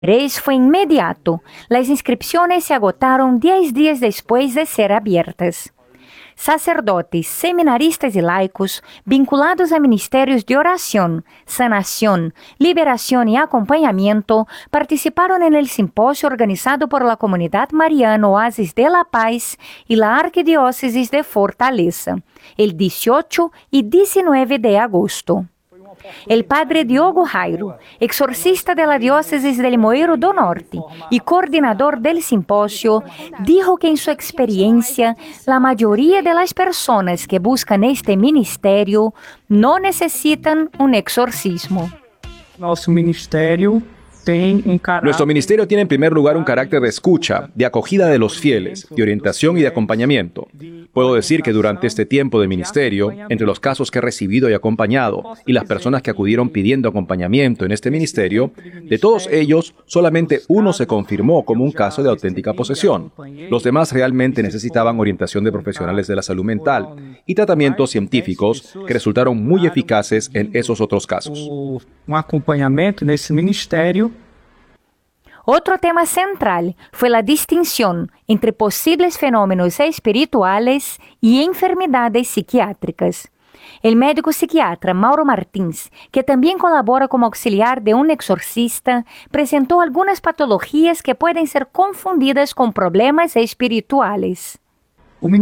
Fue inmediato. Las inscripciones se agotaron 10 días después de ser abiertas. Sacerdotes, seminaristas y laicos vinculados a ministerios de oración, sanación, liberación y acompañamiento participaron en el simposio organizado por la Comunidad Mariana Oasis de la Paz y la Arquidiócesis de Fortaleza, el 18 y 19 de agosto. El padre Diogo Jairo, exorcista de la diócesis de Limoeiro do Norte y coordinador del simposio, dijo que en su experiencia, la mayoría de las personas que buscan este ministerio no necesitan un exorcismo. Nuestro ministerio tiene en primer lugar un carácter de escucha, de acogida de los fieles, de orientación y de acompañamiento. Puedo decir que durante este tiempo de ministerio, entre los casos que he recibido y acompañado, y las personas que acudieron pidiendo acompañamiento en este ministerio, de todos ellos, solamente uno se confirmó como un caso de auténtica posesión. Los demás realmente necesitaban orientación de profesionales de la salud mental y tratamientos científicos que resultaron muy eficaces en esos otros casos. Un acompañamiento en ese ministerio. Otro tema central fue la distinción entre posibles fenómenos espirituales y enfermedades psiquiátricas. El médico psiquiatra Mauro Martins, que también colabora como auxiliar de un exorcista, presentó algunas patologías que pueden ser confundidas con problemas espirituales. El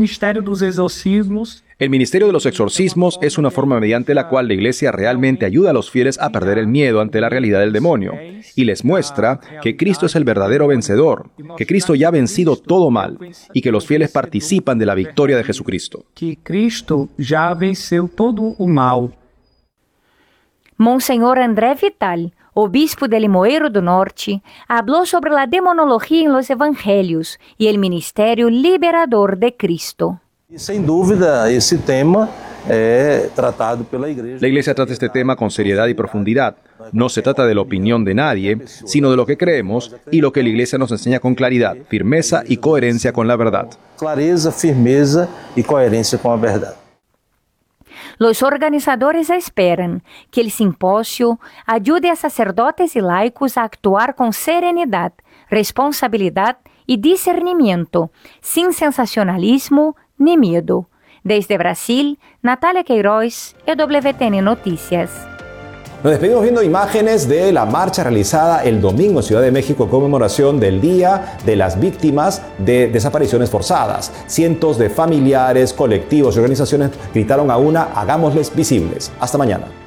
Ministerio de los Exorcismos es una forma mediante la cual la Iglesia realmente ayuda a los fieles a perder el miedo ante la realidad del demonio y les muestra que Cristo es el verdadero vencedor, que Cristo ya ha vencido todo mal y que los fieles participan de la victoria de Jesucristo. Que Cristo ya venceu todo o mal. Monseñor André Vital, obispo de Limoeiro do Norte, habló sobre la demonología en los evangelios y el ministerio liberador de Cristo. Sem dúvida, esse tema é tratado pela Igreja. La Iglesia trata este tema con seriedad y profundidad. No se trata de la opinión de nadie, sino de lo que creemos y lo que la Iglesia nos enseña con claridad, firmeza y coherencia con la verdad. Clareza, firmeza e coerência com a verdade. Los organizadores esperan que el simposio ayude a sacerdotes y laicos a actuar con serenidad, responsabilidad y discernimiento, sin sensacionalismo ni miedo. Desde Brasil, Natalia Queiroz, EWTN Noticias. Nos despedimos viendo imágenes de la marcha realizada el domingo en Ciudad de México en conmemoración del Día de las Víctimas de Desapariciones Forzadas. Cientos de familiares, colectivos y organizaciones gritaron a una: hagámosles visibles. Hasta mañana.